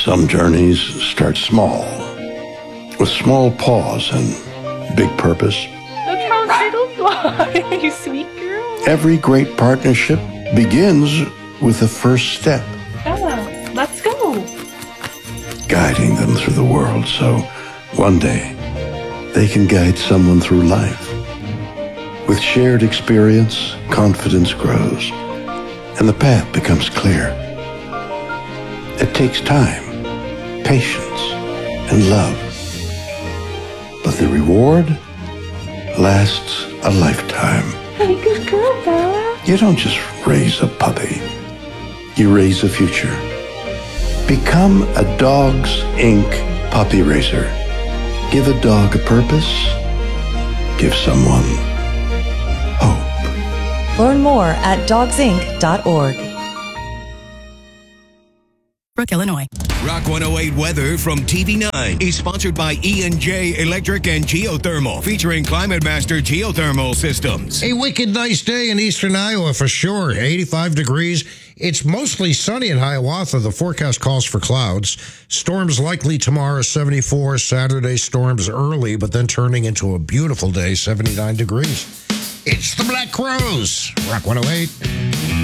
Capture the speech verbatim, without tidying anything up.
Some journeys start small, with small pause and big purpose. Look how little fly, you sweet girl. Every great partnership begins with the first step. Bella, let's go. Guiding them through the world so one day they can guide someone through life. With shared experience, confidence grows, and the path becomes clear. It takes time, patience, and love. But the reward lasts a lifetime. Hey, good girl, Bella. You don't just raise a puppy. You raise a future. Become a Dogs Incorporated puppy raiser. Give a dog a purpose. Give someone hope. Learn more at dogs inc dot org. Brooke, Illinois. Rock one oh eight weather from T V nine is sponsored by E and J Electric and Geothermal, featuring Climate Master Geothermal Systems. A wicked nice day in eastern Iowa for sure. eighty-five degrees. It's mostly sunny in Hiawatha. The forecast calls for clouds. Storms likely tomorrow, seventy-four. Saturday, storms early, but then turning into a beautiful day, seventy-nine degrees. It's the Black Crowes. Rock one oh eight.